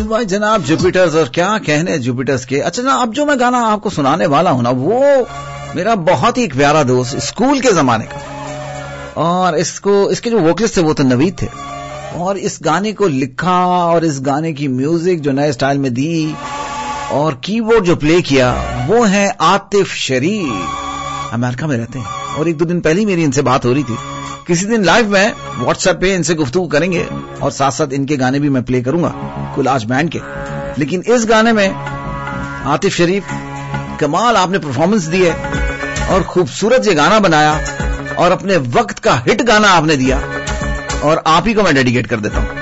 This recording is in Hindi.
भाई जनाब जुपिटर्स, और क्या कहने जुपिटर्स के। अच्छा ना, अब जो मैं गाना आपको सुनाने वाला हूं ना, वो मेरा बहुत ही एक प्यारा दोस्त स्कूल के जमाने का, और इसके जो वोकलिस्ट थे वो तो नवीद थे, और इस गाने को लिखा और इस गाने की म्यूजिक जो नए स्टाइल में दी और कीबोर्ड जो प्ले किया वो है आतिफ शरीफ। अमेरिका में रहते हैं, और एक दो दिन पहले मेरी इनसे बात हो रही थी। किसी दिन लाइव में व्हाट्सएप पे इनसे गुफ्तगू करेंगे, और साथ साथ इनके गाने भी मैं प्ले करूंगा कुलाज बैंड के। लेकिन इस गाने में आतिफ शरीफ कमाल आपने परफॉर्मेंस दी है, और खूबसूरत ये गाना बनाया, और अपने वक्त का हिट गाना आपने दिया, और आप ही को मैं डेडिकेट कर देता हूं।